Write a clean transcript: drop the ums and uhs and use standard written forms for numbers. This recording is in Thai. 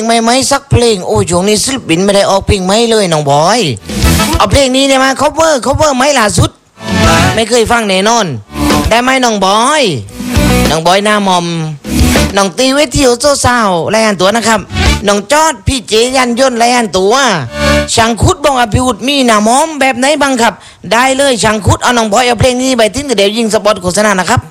ไม่สักเพลงโอ้ช่วงนี้ศิลปินไม่ได้ออกเพลงไม่เลยน้องบอยเอาเพลงนี้ได้ไหมcoverไม่ล่าสุดไม่เคยฟังแน่นอนได้ไหมน้องบอยหน้ามอมน้องตีเวทีโอโซซาวรายงานตัวนะครับน้องจอดพี่เจยันยนต์รายงานตัวช่างคุดบองอภิวุฒิมีหน้ามอมแบบไหนบ้างครับได้เลยช่างคุดเอาน้องบอยเอาเพลงนี้ไปทิ้งเดี๋ยวยิงสปอตโฆษณานะครับ